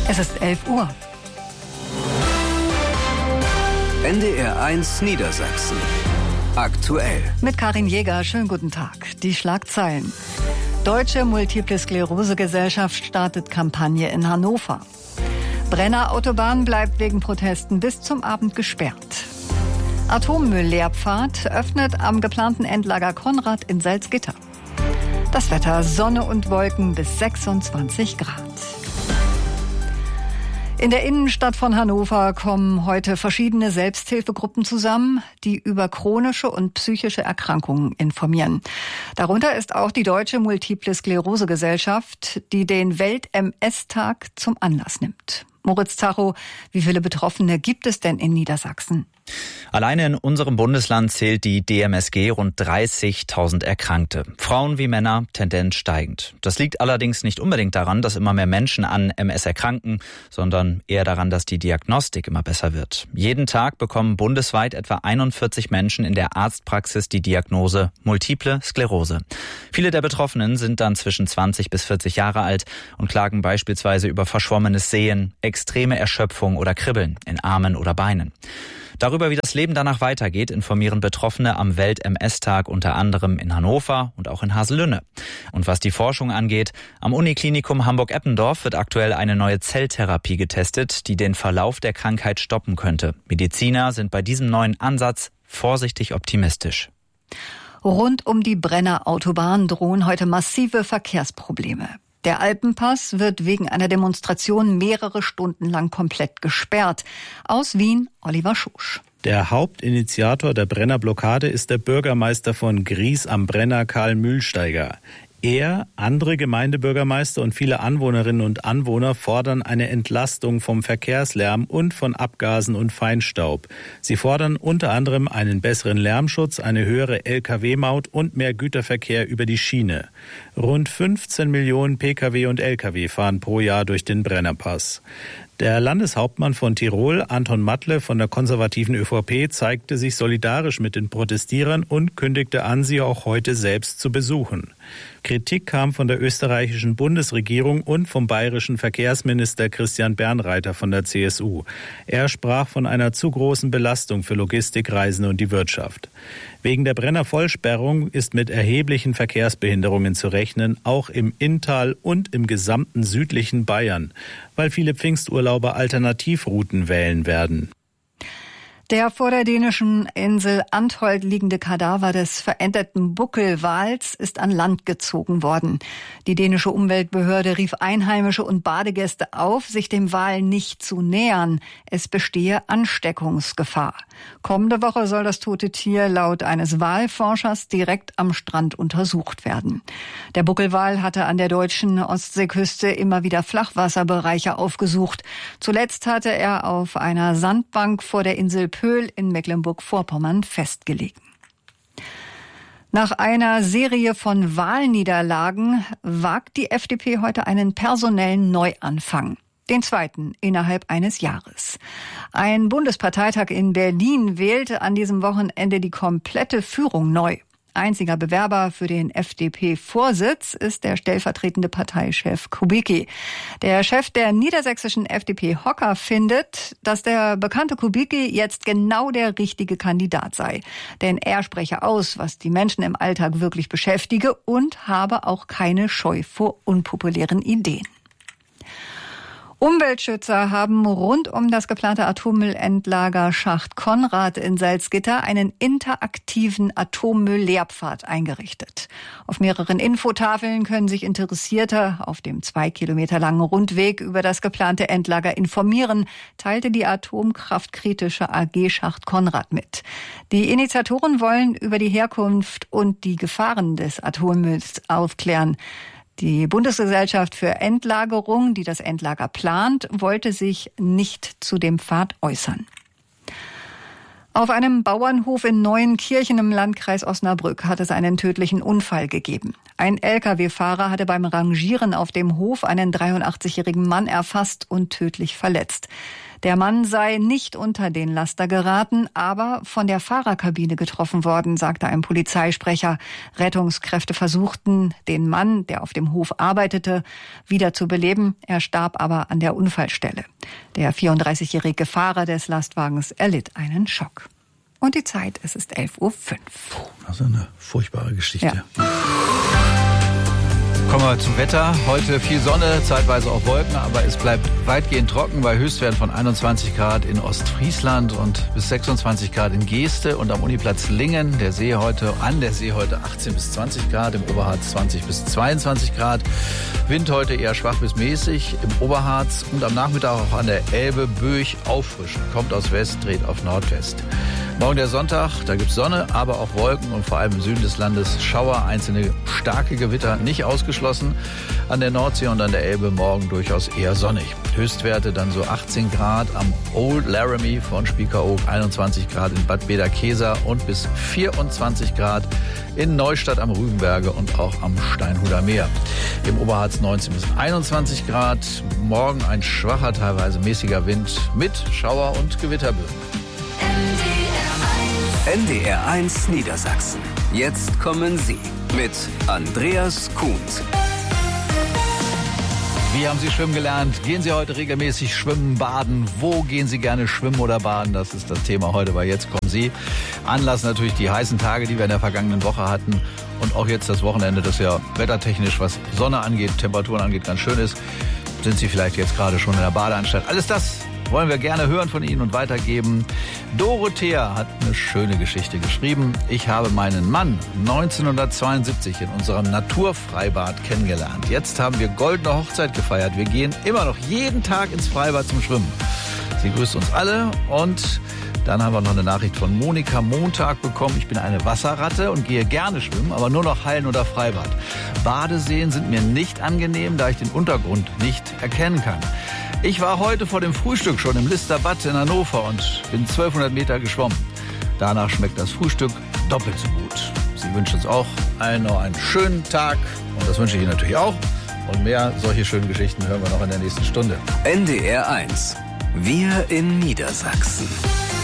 Es ist 11 Uhr. NDR 1 Niedersachsen. Aktuell. Mit Karin Jäger, schönen guten Tag. Die Schlagzeilen. Deutsche Multiple Sklerose Gesellschaft startet Kampagne in Hannover. Brenner Autobahn bleibt wegen Protesten bis zum Abend gesperrt. Atommüll-Leerpfad öffnet am geplanten Endlager Konrad in Salzgitter. Das Wetter: Sonne und Wolken bis 26 Grad. In der Innenstadt von Hannover kommen heute verschiedene Selbsthilfegruppen zusammen, die über chronische und psychische Erkrankungen informieren. Darunter ist auch die Deutsche Multiple Sklerose Gesellschaft, die den Welt-MS-Tag zum Anlass nimmt. Moritz Zacho, wie viele Betroffene gibt es denn in Niedersachsen? Alleine in unserem Bundesland zählt die DMSG rund 30.000 Erkrankte. Frauen wie Männer, Tendenz steigend. Das liegt allerdings nicht unbedingt daran, dass immer mehr Menschen an MS erkranken, sondern eher daran, dass die Diagnostik immer besser wird. Jeden Tag bekommen bundesweit etwa 41 Menschen in der Arztpraxis die Diagnose Multiple Sklerose. Viele der Betroffenen sind dann zwischen 20 bis 40 Jahre alt und klagen beispielsweise über verschwommenes Sehen, extreme Erschöpfung oder Kribbeln in Armen oder Beinen. Darüber, wie das Leben danach weitergeht, informieren Betroffene am Welt-MS-Tag unter anderem in Hannover und auch in Haselünne. Und was die Forschung angeht, am Uniklinikum Hamburg-Eppendorf wird aktuell eine neue Zelltherapie getestet, die den Verlauf der Krankheit stoppen könnte. Mediziner sind bei diesem neuen Ansatz vorsichtig optimistisch. Rund um die Brenner Autobahn drohen heute massive Verkehrsprobleme. Der Alpenpass wird wegen einer Demonstration mehrere Stunden lang komplett gesperrt. Aus Wien, Oliver Schusch. Der Hauptinitiator der Brenner-Blockade ist der Bürgermeister von Gries am Brenner, Karl Mühlsteiger. Er, andere Gemeindebürgermeister und viele Anwohnerinnen und Anwohner fordern eine Entlastung vom Verkehrslärm und von Abgasen und Feinstaub. Sie fordern unter anderem einen besseren Lärmschutz, eine höhere Lkw-Maut und mehr Güterverkehr über die Schiene. Rund 15 Millionen Pkw und Lkw fahren pro Jahr durch den Brennerpass. Der Landeshauptmann von Tirol, Anton Matle von der konservativen ÖVP, zeigte sich solidarisch mit den Protestierern und kündigte an, sie auch heute selbst zu besuchen. Kritik kam von der österreichischen Bundesregierung und vom bayerischen Verkehrsminister Christian Bernreiter von der CSU. Er sprach von einer zu großen Belastung für Logistikreisende und die Wirtschaft. Wegen der Brenner-Vollsperrung ist mit erheblichen Verkehrsbehinderungen zu rechnen, auch im Inntal und im gesamten südlichen Bayern, weil viele Pfingsturlauber Alternativrouten wählen werden. Der vor der dänischen Insel Antholt liegende Kadaver des verendeten Buckelwals ist an Land gezogen worden. Die dänische Umweltbehörde rief Einheimische und Badegäste auf, sich dem Wal nicht zu nähern. Es bestehe Ansteckungsgefahr. Kommende Woche soll das tote Tier laut eines Walforschers direkt am Strand untersucht werden. Der Buckelwal hatte an der deutschen Ostseeküste immer wieder Flachwasserbereiche aufgesucht. Zuletzt hatte er auf einer Sandbank vor der Insel Pöhl in Mecklenburg-Vorpommern festgelegen. Nach einer Serie von Wahlniederlagen wagt die FDP heute einen personellen Neuanfang. Den zweiten innerhalb eines Jahres. Ein Bundesparteitag in Berlin wählte an diesem Wochenende die komplette Führung neu. Einziger Bewerber für den FDP-Vorsitz ist der stellvertretende Parteichef Kubicki. Der Chef der niedersächsischen FDP Hocker findet, dass der bekannte Kubicki jetzt genau der richtige Kandidat sei. Denn er spreche aus, was die Menschen im Alltag wirklich beschäftige und habe auch keine Scheu vor unpopulären Ideen. Umweltschützer haben rund um das geplante Atommüllendlager Schacht Konrad in Salzgitter einen interaktiven Atommüll-Leerpfad eingerichtet. Auf mehreren Infotafeln können sich Interessierte auf dem 2 Kilometer langen Rundweg über das geplante Endlager informieren, teilte die atomkraftkritische AG Schacht Konrad mit. Die Initiatoren wollen über die Herkunft und die Gefahren des Atommülls aufklären. Die Bundesgesellschaft für Endlagerung, die das Endlager plant, wollte sich nicht zu dem Pfad äußern. Auf einem Bauernhof in Neuenkirchen im Landkreis Osnabrück hat es einen tödlichen Unfall gegeben. Ein Lkw-Fahrer hatte beim Rangieren auf dem Hof einen 83-jährigen Mann erfasst und tödlich verletzt. Der Mann sei nicht unter den Laster geraten, aber von der Fahrerkabine getroffen worden, sagte ein Polizeisprecher. Rettungskräfte versuchten, den Mann, der auf dem Hof arbeitete, wieder zu beleben. Er starb aber an der Unfallstelle. Der 34-jährige Fahrer des Lastwagens erlitt einen Schock. Und die Zeit, es ist 11:05 Uhr. Also eine furchtbare Geschichte. Ja. Kommen wir zum Wetter. Heute viel Sonne, zeitweise auch Wolken, aber es bleibt weitgehend trocken bei Höchstwerten von 21 Grad in Ostfriesland und bis 26 Grad in Geeste und am Uniplatz Lingen. An der See heute 18 bis 20 Grad, im Oberharz 20 bis 22 Grad. Wind heute eher schwach bis mäßig im Oberharz und am Nachmittag auch an der Elbe böig auffrischen. Kommt aus West, dreht auf Nordwest. Morgen der Sonntag, da gibt's Sonne, aber auch Wolken und vor allem im Süden des Landes Schauer, einzelne starke Gewitter nicht ausgeschlossen. An der Nordsee und an der Elbe morgen durchaus eher sonnig. Höchstwerte dann so 18 Grad am Old Laramie von Spiekeroog, 21 Grad in Bad Bederkesa und bis 24 Grad in Neustadt am Rügenberge und auch am Steinhuder Meer. Im Oberharz 19 bis 21 Grad. Morgen ein schwacher, teilweise mäßiger Wind mit Schauer und Gewitterböen. NDR 1 Niedersachsen. Jetzt kommen Sie mit Andreas Kuhns. Wie haben Sie schwimmen gelernt? Gehen Sie heute regelmäßig schwimmen, baden? Wo gehen Sie gerne schwimmen oder baden? Das ist das Thema heute bei Jetzt kommen Sie. Anlass natürlich die heißen Tage, die wir in der vergangenen Woche hatten. Und auch jetzt das Wochenende, das ja wettertechnisch, was Sonne angeht, Temperaturen angeht, ganz schön ist. Sind Sie vielleicht jetzt gerade schon in der Badeanstalt? Alles das wollen wir gerne hören von Ihnen und weitergeben. Dorothea hat eine schöne Geschichte geschrieben. Ich habe meinen Mann 1972 in unserem Naturfreibad kennengelernt. Jetzt haben wir goldene Hochzeit gefeiert. Wir gehen immer noch jeden Tag ins Freibad zum Schwimmen. Sie grüßt uns alle und dann haben wir noch eine Nachricht von Monika Montag bekommen. Ich bin eine Wasserratte und gehe gerne schwimmen, aber nur noch Hallen- oder Freibad. Badeseen sind mir nicht angenehm, da ich den Untergrund nicht erkennen kann. Ich war heute vor dem Frühstück schon im Lister Bad in Hannover und bin 1200 Meter geschwommen. Danach schmeckt das Frühstück doppelt so gut. Sie wünschen uns auch allen noch einen schönen Tag und das wünsche ich Ihnen natürlich auch. Und mehr solche schönen Geschichten hören wir noch in der nächsten Stunde. NDR 1. Wir in Niedersachsen.